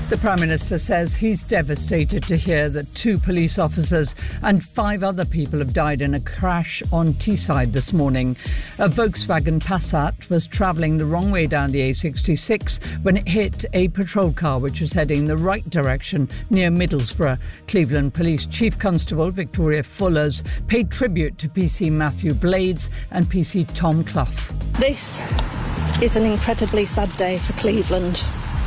The Prime Minister says he's devastated to hear that 2 police officers and 5 other people have died in a crash on Teesside this morning. A Volkswagen Passat was travelling the wrong way down the A66 when it hit a patrol car which was heading the right direction near Middlesbrough. Cleveland Police Chief Constable Victoria Fullers paid tribute to PC Matthew Blades and PC Tom Clough. This is an incredibly sad day for Cleveland.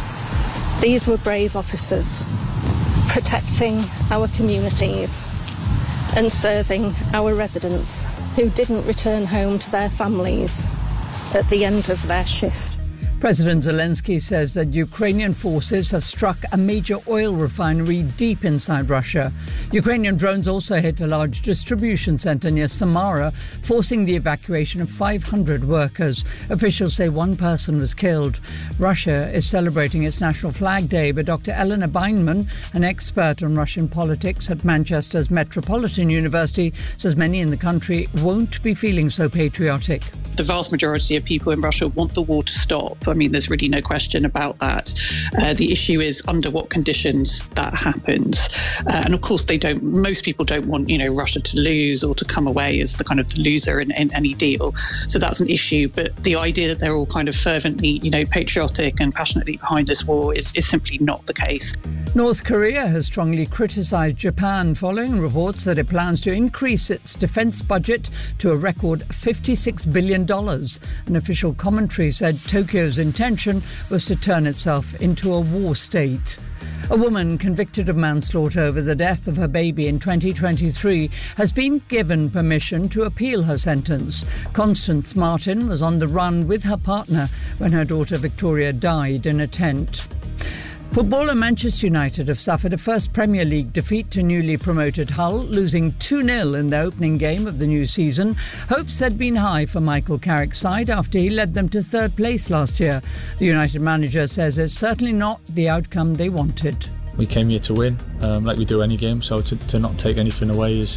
These were brave officers protecting our communities and serving our residents who didn't return home to their families at the end of their shift. President Zelensky says that Ukrainian forces have struck a major oil refinery deep inside Russia. Ukrainian drones also hit a large distribution centre near Samara, forcing the evacuation of 500 workers. Officials say 1 person was killed. Russia is celebrating its National Flag Day, but Dr. Elena Beinman, an expert on Russian politics at Manchester's Metropolitan University, says many in the country won't be feeling so patriotic. The vast majority of people in Russia want the war to stop. I mean, there's really no question about that. The issue is under what conditions that happens. And of course, most people don't want, Russia to lose or to come away as the kind of the loser in any deal. So that's an issue. But the idea that they're all kind of fervently, patriotic and passionately behind this war is simply not the case. North Korea has strongly criticised Japan following reports that it plans to increase its defence budget to a record $56 billion. An official commentary said Tokyo's intention was to turn itself into a war state. A woman convicted of manslaughter over the death of her baby in 2023 has been given permission to appeal her sentence. Constance Martin was on the run with her partner when her daughter Victoria died in a tent. Footballer Manchester United have suffered a first Premier League defeat to newly promoted Hull, losing 2-0 in their opening game of the new season. Hopes had been high for Michael Carrick's side after he led them to 3rd place last year. The United manager says it's certainly not the outcome they wanted. We came here to win, like we do any game, so to not take anything away is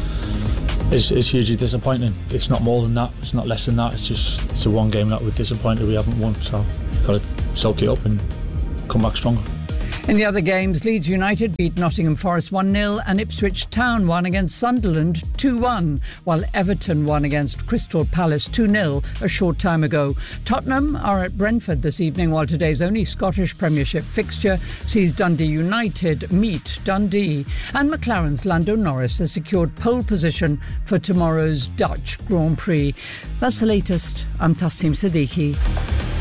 hugely disappointing. It's not more than that, it's not less than that, it's a one game that we're disappointed we haven't won, so we've got to soak it up and come back stronger. In the other games, Leeds United beat Nottingham Forest 1-0 and Ipswich Town won against Sunderland 2-1, while Everton won against Crystal Palace 2-0 a short time ago. Tottenham are at Brentford this evening, while today's only Scottish Premiership fixture sees Dundee United meet Dundee. And McLaren's Lando Norris has secured pole position for tomorrow's Dutch Grand Prix. That's the latest. I'm Tasneem Siddiqui.